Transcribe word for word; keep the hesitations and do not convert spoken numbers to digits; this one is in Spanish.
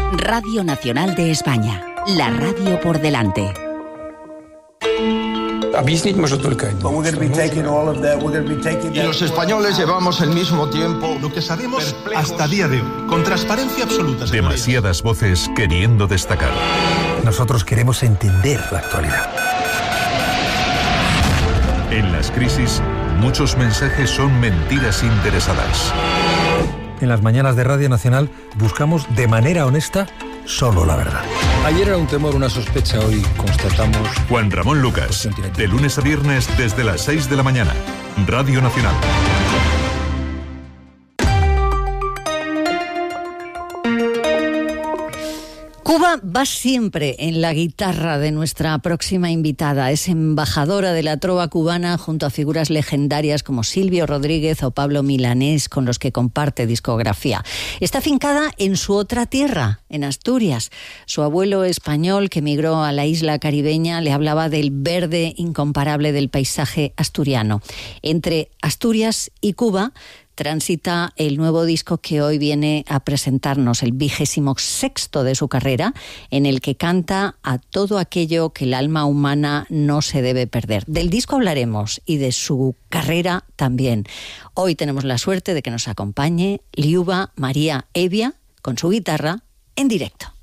Radio Nacional de España, la radio por delante. Y los españoles llevamos el mismo tiempo. Lo que sabemos hasta día de hoy, con transparencia absoluta. Demasiadas voces queriendo destacar. Nosotros queremos entender la actualidad. En las crisis, muchos mensajes son mentiras interesadas. En las mañanas de Radio Nacional buscamos de manera honesta solo la verdad. Ayer era un temor, una sospecha, hoy constatamos... Juan Ramón Lucas, de lunes a viernes desde las seis de la mañana. Radio Nacional. Cuba va siempre en la guitarra de nuestra próxima invitada. Es embajadora de la trova cubana junto a figuras legendarias como Silvio Rodríguez o Pablo Milanés, con los que comparte discografía. Está afincada en su otra tierra, en Asturias. Su abuelo español, que emigró a la isla caribeña, le hablaba del verde incomparable del paisaje asturiano. Entre Asturias y Cuba transita el nuevo disco que hoy viene a presentarnos, el vigésimo sexto de su carrera, en el que canta a todo aquello que el alma humana no se debe perder. Del disco hablaremos y de su carrera también. Hoy tenemos la suerte de que nos acompañe Liuba María Hevia con su guitarra en directo.